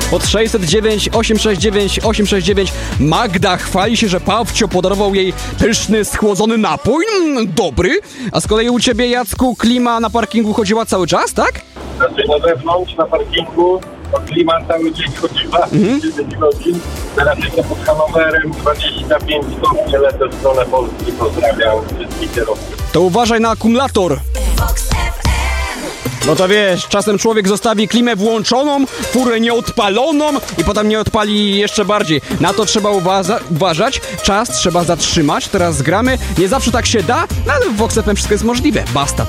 Pod 609 869 869. Magda chwali się, że Pawcio podarował jej pyszny, schłodzony napój. Dobry. A z kolei u ciebie, Jacku, klima na parkingu chodziła cały czas, tak? Znaczy na zewnątrz, na parkingu, klima cały dzień chodziła, 9 godzin. Teraz jestem pod Hanowerem, 25 stopni, lecę w stronę Polski. Pozdrawiam wszystkich kierowców. To uważaj na akumulator. No to wiesz, czasem człowiek zostawi klimę włączoną, furę nieodpaloną i potem nie odpali jeszcze bardziej. Na to trzeba uważać, czas trzeba zatrzymać, teraz zgramy. Nie zawsze tak się da, no ale w Vox FM wszystko jest możliwe. Basta.